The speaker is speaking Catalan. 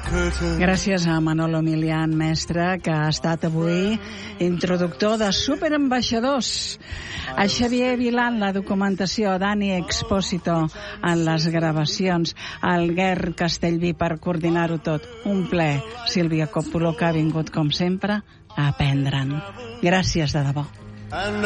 Gràcies a Manolo Milian, mestre, que ha estat avui introductor de superambaixadors. A Xavier Vilan, la documentació, Dani Expósito en les gravacions, el Guer Castellví per coordinar-ho tot. Un ple, Sílvia Coppoló, que ha vingut, com sempre, a aprendre'n. Gràcies de debò.